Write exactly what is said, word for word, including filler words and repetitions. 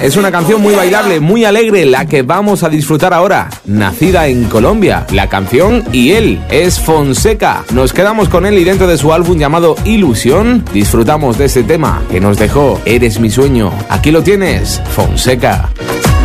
Es una canción muy bailable, muy alegre, la que vamos a disfrutar ahora. Nacida en Colombia, la canción y él es Fonseca. Nos quedamos con él y dentro de su álbum llamado Ilusión, disfrutamos de ese tema que nos dejó Eres mi sueño. Aquí lo tienes, Fonseca.